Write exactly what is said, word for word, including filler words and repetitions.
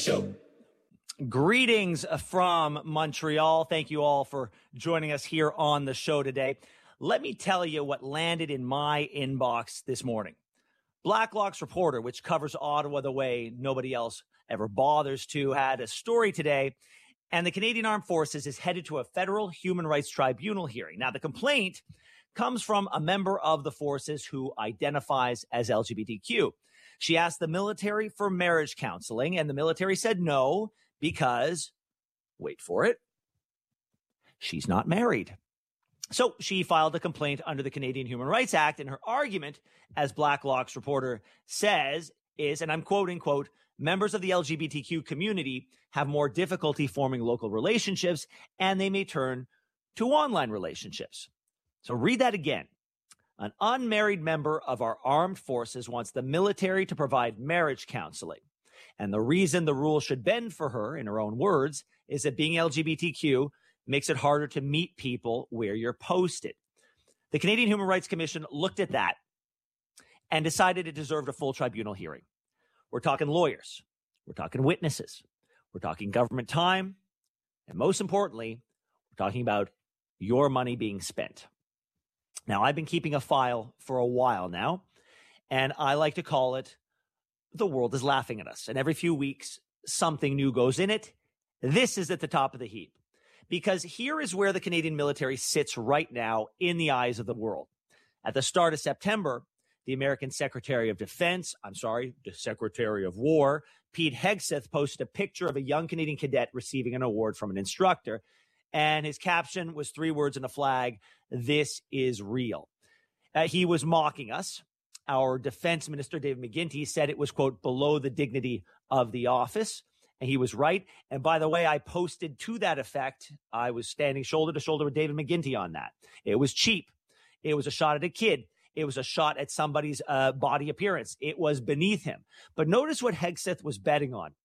Show. Greetings from Montreal. Thank you all for joining us here on the show today. Let me tell you what landed in my inbox this morning. Blacklock's reporter, which covers Ottawa the way nobody else ever bothers to, had a story today, and the Canadian Armed Forces is headed to a federal human rights tribunal hearing. Now, the complaint comes from a member of the forces who identifies as L G B T Q. She asked the military for marriage counseling, and the military said no because, wait for it, she's not married. So she filed a complaint under the Canadian Human Rights Act, and her argument, as Blacklock's reporter says, is, and I'm quoting, quote, members of the L G B T Q community have more difficulty forming local relationships, and they may turn to online relationships. So read that again. An unmarried member of our armed forces wants the military to provide marriage counseling. And the reason the rule should bend for her, in her own words, is that being L G B T Q makes it harder to meet people where you're posted. The Canadian Human Rights Commission looked at that and decided it deserved a full tribunal hearing. We're talking lawyers. We're talking witnesses. We're talking government time. And most importantly, we're talking about your money being spent. Now, I've been keeping a file for a while now, and I like to call it The World is Laughing at Us. And every few weeks, something new goes in it. This is at the top of the heap, because here is where the Canadian military sits right now in the eyes of the world. At the start of September, the American Secretary of Defense, I'm sorry, the Secretary of War, Pete Hegseth, posted a picture of a young Canadian cadet receiving an award from an instructor. And his caption was three words and a flag: "This is real." Uh, he was mocking us. Our defense minister, David McGuinty, said it was, quote, below the dignity of the office. And he was right. And by the way, I posted to that effect. I was standing shoulder to shoulder with David McGuinty on that. It was cheap. It was a shot at a kid. It was a shot at somebody's uh, body appearance. It was beneath him. But notice what Hegseth was betting on.